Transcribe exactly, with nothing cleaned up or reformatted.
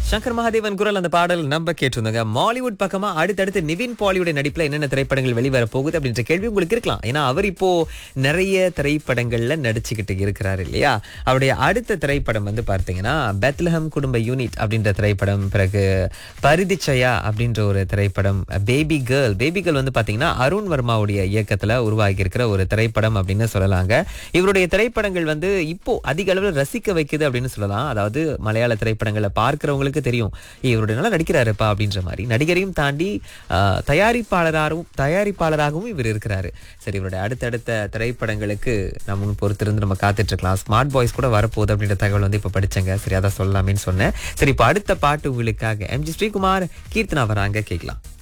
சங்கர் மகாதேவன் குரல் அந்த பாடல் நம்ம கேட்டிருந்தாங்க. மாலிவுட் பக்கமா அடுத்தடுத்து நிவின் பாலிவுட் நடிப்புல என்னென்ன திரைப்படங்கள் வெளிவர போகுது அப்படின்ற கேள்வி உங்களுக்கு இருக்கலாம். ஏன்னா அவர் இப்போ நிறைய திரைப்படங்கள்ல நடிச்சுக்கிட்டு இருக்கிறாரு இல்லையா. அவருடைய அடுத்த திரைப்படம் வந்து பார்த்தீங்கன்னா பெத்லஹம் குடும்ப யூனிட் அப்படின்ற திரைப்படம், பிறகு பரிதிச்சயா அப்படின்ற ஒரு திரைப்படம், பேபி கேர்ள் பேபி கேர்ள் வந்து பார்த்தீங்கன்னா அருண் வர்மாவுடைய இயக்கத்துல உருவாகி இருக்கிற ஒரு திரைப்படம் அப்படின்னு சொல்லலாங்க. இவருடைய திரைப்படங்கள் வந்து இப்போ அதிக அளவில் ரசிக்க வைக்குது அப்படின்னு சொல்லலாம். அதாவது மலையாள திரைப்படங்களை பார்க்கிறவங்களுக்கு தெரியும் இவருடைய நல்லா நடிக்கிறாருப்பா அப்படின்ற மாதிரி. நடிகரையும் தாண்டி தயாரிப்பாளராகவும் தயாரிப்பாளராகவும் இவர் இருக்கிறாரு. சரி, இவருடைய அடுத்தடுத்த திரைப்படங்களுக்கு நம்ம பொறுத்திருந்து நம்ம காத்துட்டு இருக்கலாம். ஸ்மார்ட் பாய்ஸ் கூட வரப்போகுது அப்படின்ற தகவல் வந்து இப்ப படிச்சங்க. சரி, அதான் சொல்லலாமேன்னு சொன்னேன். சரி, இப்ப அடுத்த பாட்டு உங்களுக்காக எம் ஜி ஸ்ரீகுமார், கீர்த்தனா வராங்க, கேட்கலாம்.